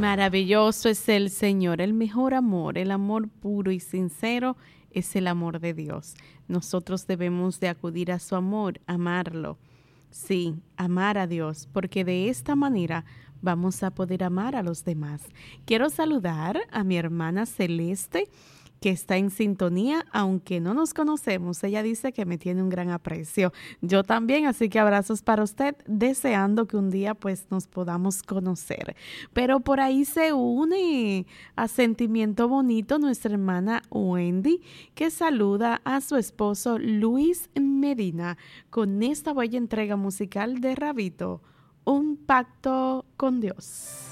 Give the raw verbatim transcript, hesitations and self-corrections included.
Maravilloso es el Señor, el mejor amor, el amor puro y sincero es el amor de Dios. Nosotros debemos de acudir a su amor, amarlo. Sí, amar a Dios, porque de esta manera vamos a poder amar a los demás. Quiero saludar a mi hermana Celeste, que está en sintonía, aunque no nos conocemos. Ella dice que me tiene un gran aprecio. Yo también, así que abrazos para usted, deseando que un día pues nos podamos conocer. Pero por ahí se une a Sentimiento Bonito nuestra hermana Wendy, que saluda a su esposo Luis Medina con esta bella entrega musical de Rabito, Un Pacto con Dios.